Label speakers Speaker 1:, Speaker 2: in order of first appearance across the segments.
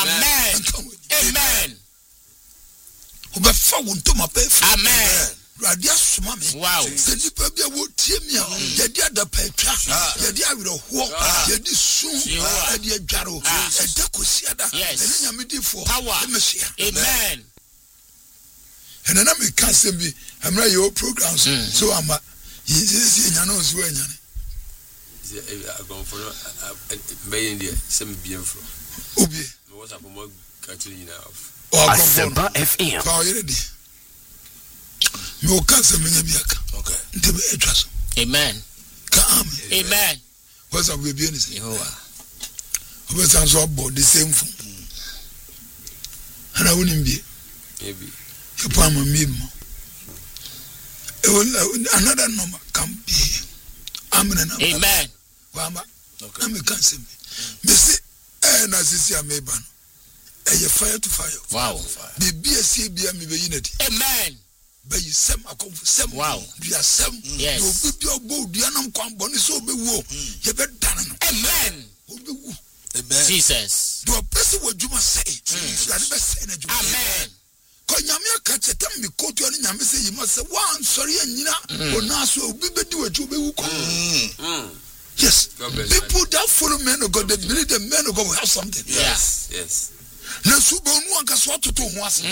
Speaker 1: Amen. Amen.
Speaker 2: Obefa wonto mapefa.
Speaker 1: Amen.
Speaker 2: Radia suma me.
Speaker 1: Wow.
Speaker 2: Se nipa bia wo tie mi a, ye di adapatwa, ye di awiro ho, ye di sun, ye di adwaro, e da kosiada, ene nyame di fo.
Speaker 1: Amen.
Speaker 2: And then I can't say me, I'm not your programs, so I'm a yes, you know, so anyone.
Speaker 3: I go for made in the same beautiful.
Speaker 2: Obi,
Speaker 3: what's up more catching now?
Speaker 4: Asempa FM.
Speaker 2: Power ready. You can't say me, okay.
Speaker 1: Amen.
Speaker 2: Come.
Speaker 1: Amen.
Speaker 2: What's up with you? What's up about the same phone? And I wouldn't be.
Speaker 3: Maybe.
Speaker 2: Upon my mimo. Another number can be.
Speaker 1: Amen.
Speaker 2: Wama. Okay. I'm a cancer. Missy, and as is your mayban. A fire to fire.
Speaker 1: Wow.
Speaker 2: The BSC me unity.
Speaker 1: Amen.
Speaker 2: But you sem a come for sem. Wow. You are sem.
Speaker 1: Yes.
Speaker 2: You be your boat, the anum come bonny so be wo. You bet done.
Speaker 1: Amen.
Speaker 2: Amen.
Speaker 1: Jesus.
Speaker 2: Do a person what you must say.
Speaker 1: Amen.
Speaker 2: Nyame akache tam me kotu ani nyame say you must say one sorry anyina onaso obi bedi wachu be wuko. Yes. People that follow men of God, they believe the men of God will have something.
Speaker 1: Yes.
Speaker 3: Yes.
Speaker 2: Na subo nu anka so atoto ho ase.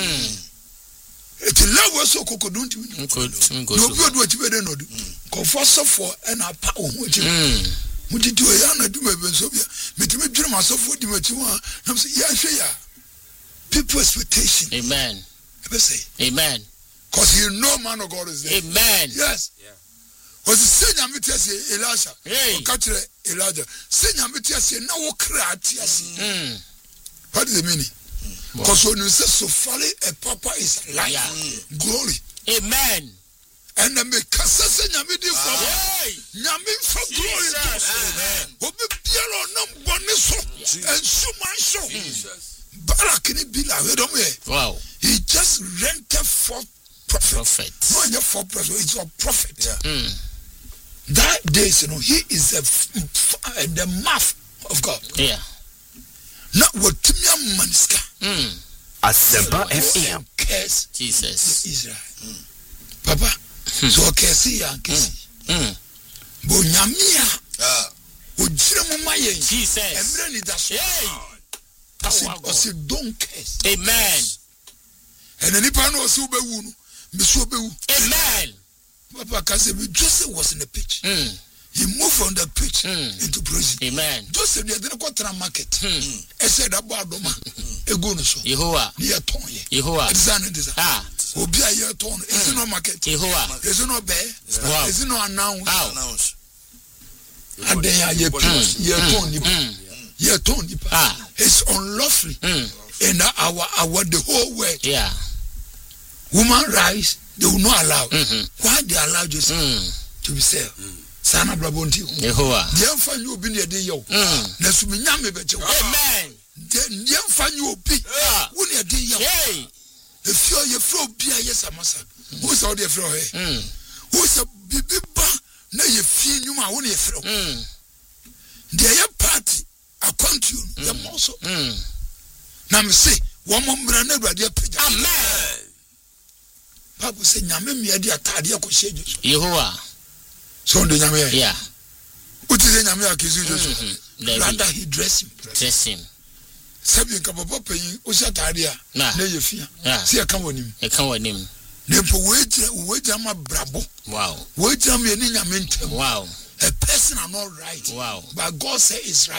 Speaker 2: It level so koko don't you know. No be do achibe dey no do. Confo sofo and apa ho achibe. Mutiti o ya na du me benso bia. Metime dwire masofo di machi ho na say ya hwe ya. People expectation.
Speaker 1: Amen.
Speaker 2: Say
Speaker 1: amen.
Speaker 2: Because you know man of God is there.
Speaker 1: Amen.
Speaker 2: Yes. Yeah. Was the same Yamiti say Elisha. Hey. Catch Elijah. Say Yamiti say na wo create yes. What is the meaning? Because when you say so folly a papa is life. Glory. Amen. And the make say Yamiti for Yami for glory. Amen. Obi biara no bone so and suman so. Jesus. Barakini bila we don't me. Wow. He just rented for prophet. No, not for prophet. It's a prophet. Yeah. That days, you know, he is the mouth of God. Yeah. Not what Timia Maniska.
Speaker 4: Asempa FM.
Speaker 2: Curse
Speaker 1: Jesus.
Speaker 2: Israel. Papa. So curse ya kesi. Bo nyamia. Ojire mo maye.
Speaker 1: Jesus.
Speaker 2: Emre ni daso. I said, don't curse.
Speaker 1: Amen.
Speaker 2: And then if I know so be wunu, me so be wu.
Speaker 1: Amen.
Speaker 2: Papa can say Joseph was in the pitch. He moved from the pitch into prison. Amen. Joseph didn't go to the market. I said about Doma. A go no so. Yehovah. Near Tony. Yehovah. Design. Ah. Obi a year Tony. Is no market. Yehovah. Is no bear. Wow. Is no announce. And then I year Tony. Yeah, Tony. It's unlawful in our the whole world. Yeah. Woman rise, they will not allow. Why they allow Joseph to be saved? Sana Brabonti. Yehovah. They don't find you be near the yo. Let's be nyame beche. Amen. They don't find you be. Who near the yo? If you're flow be yes, Amasa. Who's out there flow here? Who's a bibiba? Na ye feel you ma who near flow. They are party. I come to you, the muscle. Now, me say, one more brand of radio. Amen. Papa say, Yammy, the Atadia could shade you. Yehovah. So, the Yammy. Yeah. What is the Yammy accusation? Rather, he dress him. Dress him. Sabian Kapapa paying Usatadia. Nah, you fear. See, I come on him. I come on him. Never wait, I'm a brabo. Wow. Wait, I'm a ninja. Wow. A person are not right. Wow. But God says it's right.